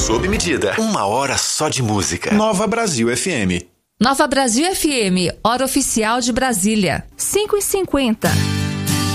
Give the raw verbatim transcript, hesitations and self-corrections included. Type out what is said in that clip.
sob medida. Uma hora só de música. Nova Brasil F M. Nova Brasil F M, hora oficial de Brasília. cinco e cinquenta.